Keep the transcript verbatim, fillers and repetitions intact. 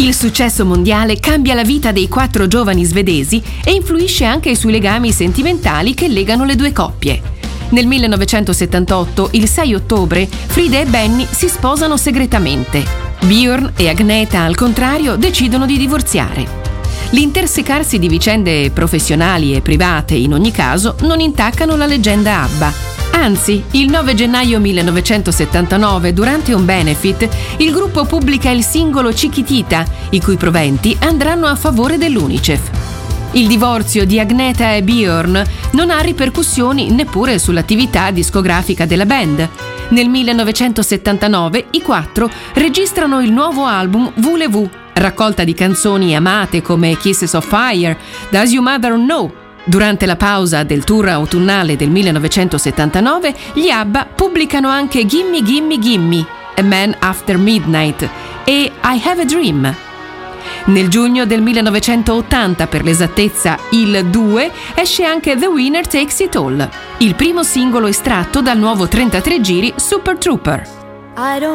Il successo mondiale cambia la vita dei quattro giovani svedesi e influisce anche sui legami sentimentali che legano le due coppie. Nel millenovecentosettantotto, il sei ottobre, Frida e Benny si sposano segretamente. Björn e Agneta, al contrario, decidono di divorziare. L'intersecarsi di vicende professionali e private, in ogni caso, non intaccano la leggenda ABBA. Anzi, il nove gennaio millenovecentosettantanove, durante un benefit, il gruppo pubblica il singolo Chiquitita, i cui proventi andranno a favore dell'UNICEF. Il divorzio di Agneta e Björn non ha ripercussioni neppure sull'attività discografica della band. Nel millenovecentosettantanove i quattro registrano il nuovo album Voulez-vous, raccolta di canzoni amate come Kisses of Fire, Does Your Mother Know? Durante la pausa del tour autunnale del millenovecentosettantanove, gli ABBA pubblicano anche Gimme Gimme Gimme, A Man After Midnight e I Have a Dream. Nel giugno del millenovecentottanta, per l'esattezza il due, esce anche The Winner Takes It All, il primo singolo estratto dal nuovo trentatré giri Super Trooper. I don't